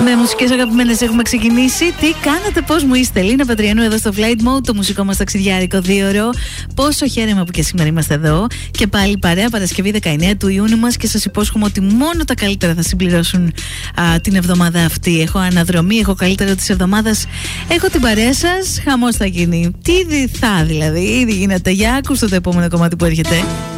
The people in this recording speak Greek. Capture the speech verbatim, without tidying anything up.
Με μουσικές αγαπημένες έχουμε ξεκινήσει. Τι κάνετε, πώς μου είστε? Λίνα Πατριανού εδώ στο Flight Mode, το μουσικό μας ταξιδιάρικο δύο ώρο. Πόσο χαίρομαι που και σήμερα είμαστε εδώ. Και πάλι παρέα, Παρασκευή δεκαεννέα του Ιούνιου μας. Και σας υπόσχομαι ότι μόνο τα καλύτερα θα συμπληρώσουν α, την εβδομάδα αυτή. Έχω αναδρομή, έχω καλύτερο της εβδομάδας. Έχω την παρέα σας. Χαμός θα γίνει. Τι θα δηλαδή, ήδη γίνεται. Για ακούστε το επόμενο κομμάτι που έρχεται.